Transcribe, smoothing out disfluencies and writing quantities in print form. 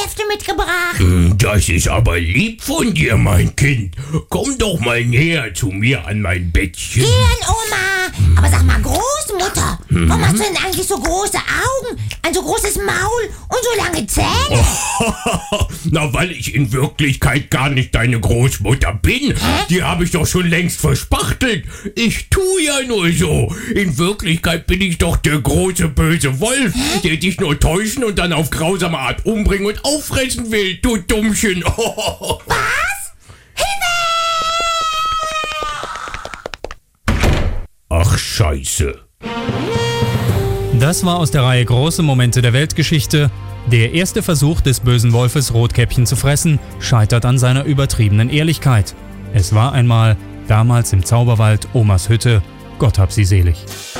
Säfte mitgebracht. Das ist aber lieb von dir, mein Kind. Komm doch mal näher zu mir an mein Bettchen. Gern, Oma. Aber sag mal, Großmutter, warum hast du denn eigentlich so große Augen, ein so großes Maul und so lange Zähne? Na, weil ich in Wirklichkeit gar nicht deine Großmutter bin. Die habe ich doch schon längst verspachtelt. Ich tu ja nur so. In Wirklichkeit bin ich doch der große böse Wolf, der dich nur täuschen und dann auf grausame Art umbringen und auffressen will, du Dummchen. Was? Ach, Scheiße. Das war aus der Reihe Große Momente der Weltgeschichte. Der erste Versuch des bösen Wolfes, Rotkäppchen zu fressen, scheitert an seiner übertriebenen Ehrlichkeit. Es war einmal, damals im Zauberwald, Omas Hütte. Gott hab sie selig.